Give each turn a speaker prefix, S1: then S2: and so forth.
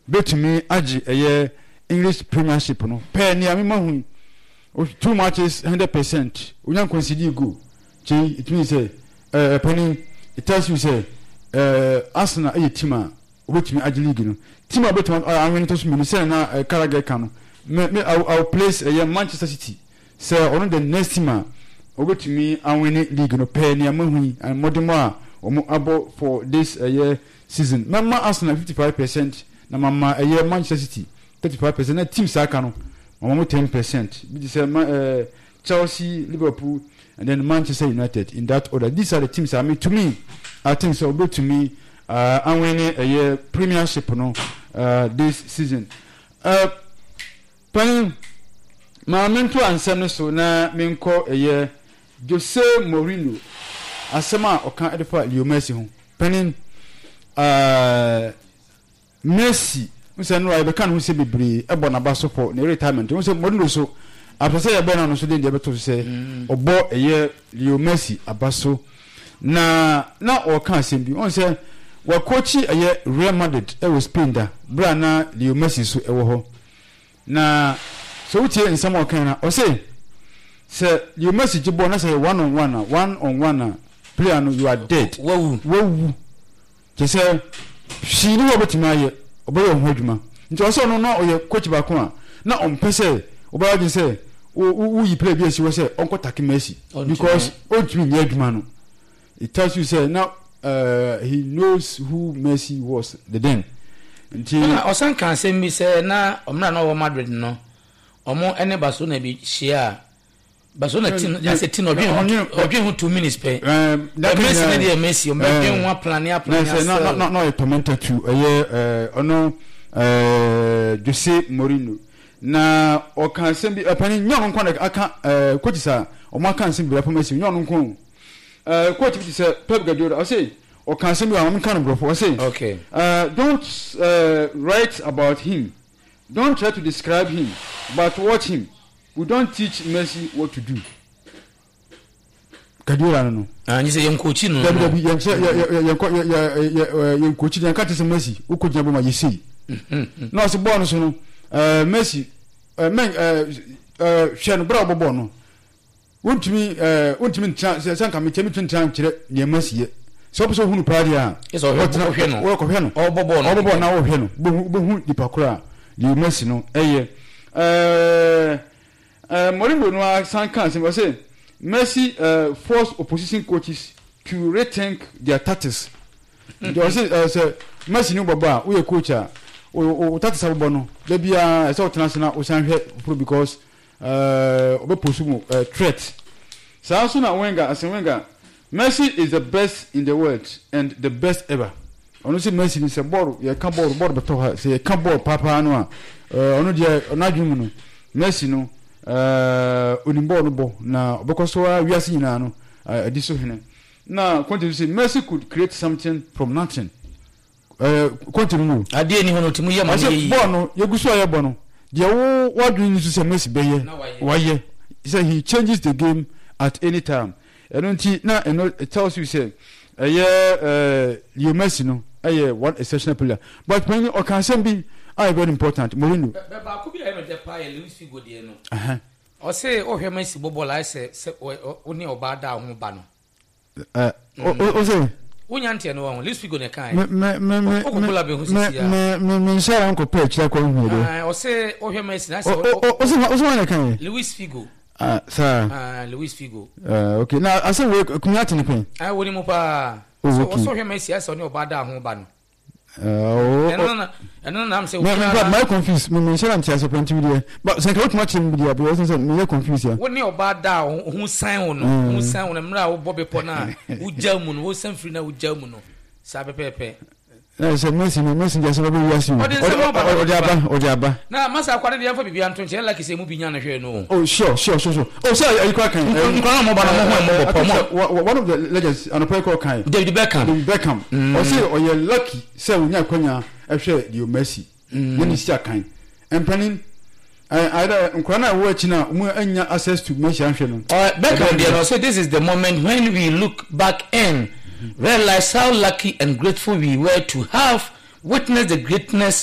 S1: betumi agi English Premiership no pe ni amema hu 2 matches 100% unyan concede goal it means penny it tells you say Arsenal team betumi agi league no team betumi anwen to so me say na Carragher kan no I'll place Manchester City say on the next team betumi anwen league no pe ni amema hu and modern omo abo for this year season mama Arsenal 55% na mama Manchester City 35%. na team saka no mama 10%. Bi say Chelsea, Liverpool and then Manchester United in that order. These are the teams I mean to me I think so go to me and winning a Premiership no this season. Pan my mentor answer so na me nko Jose Mourinho asema okan edfa Leo Messi ho panin Messi we no I be kan ho se bebre ebo na ba so for ne retirement we say Mourinho so after say be na no so dey beto say obo Leo Messi abaso na o kan asem bi on say wa coach Real Madrid e was Spain da bra na Leo Messi so e wo ho na so we tie in some kan na o say Leo Messi jibo na say one on one player no you are dead wow je say she ni obetima ye oboye ohadwuma nti o say no o ye coach ba ko a na on pese oboye je say who you play BS was say Uncle Taki Messi because Ojimi Nyeduma no it tells you say now he knows who Messi was the then until
S2: osan kan say me say na omna na o Madrid no omo ene Barcelona bi share Barcelona tin ya say tin obi 2 minutes pe Messi na dey Messi o me one plan
S1: no a tormentor to ono Jose Mourinho na o kan sem bi apani nyon nko na aka coach sa o ma kan sem bi apani Messi nyon nko coach bi say Pep Guardiola o say o kan sem bi am kan brofo o say
S2: okay
S1: don't write about him, don't try to describe him, but watch him. We don't teach Messi what to do. Guardiola no
S2: you say young coach no
S1: young coach yan ka tese Messi o coach yan bo ma yesi no so ball no so no Messi Shano bra bobo no wontimi sanka me temi twentran kire ne Messi so so hunu pradia a
S2: eso hwe no
S1: wo ko hwe no
S2: obobo
S1: na wo hwe no bo hu dipakura le Messi no Mourinho no sanka se say Messi force opposition coaches to rethink their tactics. They say Messi no baba we coach o tactics abo no da bia say international o san hwe because obe pursue threat. So na Wenger Messi is the best in the world and the best ever. Ono say Messi ni say ball ye kan ball beto ha say ye kan ball papa no a ono dia onadwum no Messi no onimbo no bo na obekoso wiase nyina no adiso hene na continue say Messi could create something from nothing. Continue
S2: ade ni hono timu ye ma ye
S1: ball no ye guso aye bo no dia wo wadwin so say Messi beye waye he say he changes the game at any time. It tells you say Leo Messi no one exceptional player, but when you can say be very important. Mourinho
S2: ba ko bi e no de pa Luis Figo de no o say o hwe Messi bobo la say oni oba da ho ba no
S1: o say
S2: unyante no Luis Figo ne kan o ko bula be ho sisi ya
S1: me share anko page la ko hu de
S2: o say o hwe Messi na say
S1: o say ne kan
S2: Luis Figo
S1: sir
S2: Luis Figo
S1: okay now I say we kumyate ne pen
S2: woni mo pa so hwe Messi asa oni oba da ho ba no no I'm saying
S1: my confused me share am tia so plenty video but say what much in video but say me confused ya
S2: woni oba da hu san wo no mra wo bobe po na wo jamu no wo san free na wo jamu no sa pepepe
S1: say Messi just be wiase odi aba
S2: na masa kwade de fa bibia nto nche like say mu binya na hwe no
S1: oh sure oh say are you cracking
S2: mo ba na mo
S1: one of the legends on a play called kind
S2: David Beckham
S1: or say or you lucky say unya kwanya ehwe Leo Messi when see kind and planning either nkwana wo achina mu anya access to Messi ahwe no
S2: Beckham there no say this is the moment when we look back and realize how lucky and grateful we were to have witnessed the greatness